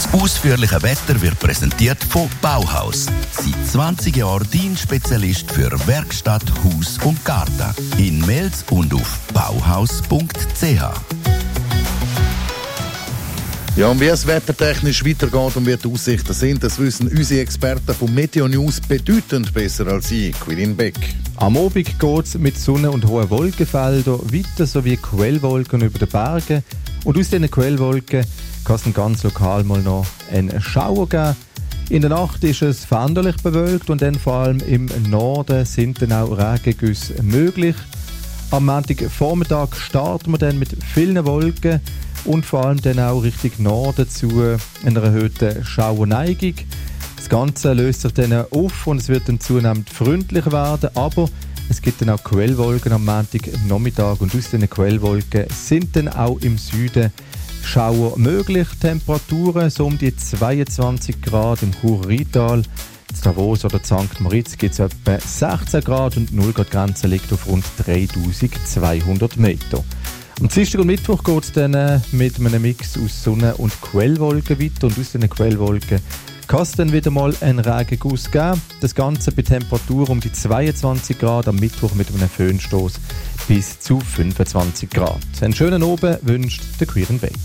Das ausführliche Wetter wird präsentiert von Bauhaus. Seit 20 Jahren dein Spezialist für Werkstatt, Haus und Garten. In Mels und auf bauhaus.ch. Ja, und wie es wettertechnisch weitergeht und wie die Aussichten sind, das wissen unsere Experten von Meteo News bedeutend besser als ich, Quirin Beck. Am Abend geht es mit Sonne und hohen Wolkenfeldern weiter, sowie Quellwolken über den Bergen. Und aus diesen Quellwolken kann es dann ganz lokal mal noch einen Schauer geben. In der Nacht ist es veränderlich bewölkt und dann vor allem im Norden sind dann auch Regengüsse möglich. Am Montagvormittag starten wir dann mit vielen Wolken und vor allem dann auch Richtung Norden zu einer erhöhten Schauerneigung. Das Ganze löst sich dann auf und es wird dann zunehmend freundlicher werden, aber es gibt dann auch Quellwolken am Montagnachmittag und aus diesen Quellwolken sind dann auch im Süden Schauer möglich. Temperaturen so um die 22 Grad im Chur-Rheintal. In Davos oder St. Moritz gibt es etwa 16 Grad und die 0 Grad Grenze liegt auf rund 3200 Meter. Am Dienstag und Mittwoch geht es dann mit einem Mix aus Sonne und Quellwolken weiter und aus diesen Quellwolken kann es dann wieder mal einen Regenguss geben. Das Ganze bei Temperatur um die 22 Grad, am Mittwoch mit einem Föhnstoß bis zu 25 Grad. Einen schönen Abend wünscht der Quirin Beck.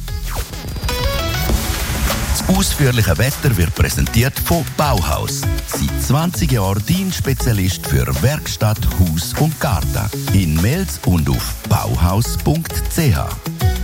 Das ausführliche Wetter wird präsentiert von Bauhaus. Seit 20 Jahren dein Spezialist für Werkstatt, Haus und Garten. In Mels und auf bauhaus.ch.